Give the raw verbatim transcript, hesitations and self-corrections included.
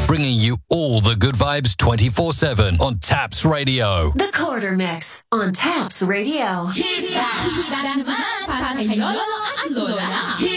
bringing you all the good vibes twenty-four seven on Taps Radio. The Quarter Mix on Taps Radio. Hit